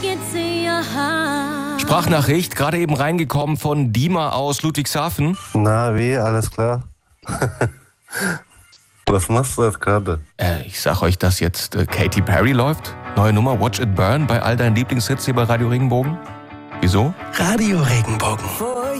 Sprachnachricht, gerade eben reingekommen von Dima aus Ludwigshafen. Na, wie? Alles klar? Was machst du jetzt gerade? Ich sag euch, dass jetzt Katy Perry läuft. Neue Nummer, Watch It Burn, bei all deinen Lieblingshits hier bei Radio Regenbogen. Wieso? Radio Regenbogen.